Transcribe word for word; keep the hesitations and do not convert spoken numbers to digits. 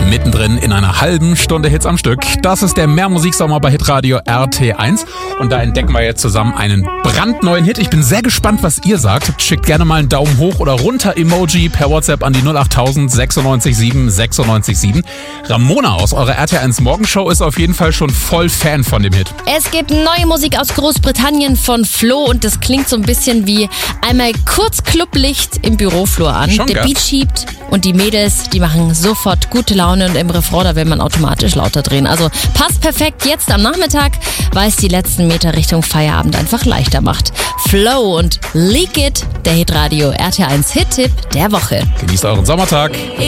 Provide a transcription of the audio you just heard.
mittendrin in einer halben Stunde Hits am Stück. Das ist der Mehrmusiksommer bei Hitradio R T eins und da entdecken wir jetzt zusammen einen brandneuen Hit. Ich bin sehr gespannt, was ihr sagt. Schickt gerne mal einen Daumen hoch oder runter Emoji per WhatsApp an die null acht tausend sechsundneunzig sieben sechsundneunzig sieben. Ramona aus eurer R T eins Morgenshow ist auf jeden Fall schon voll Fan von dem Hit. Es gibt neue Musik aus Großbritannien von Flo und das klingt so ein bisschen wie einmal kurz Clublicht im Büroflur an. Schon Der geil. Beat schiebt und die Mädels, die machen sofort gute Laune und im Refrain, da will man automatisch lauter drehen. Also passt perfekt jetzt am Nachmittag, weil es die letzten Meter Richtung Feierabend einfach leichter macht. Flow und Leak It, der Hitradio R T eins Hit-Tipp der Woche. Genießt euren Sommertag.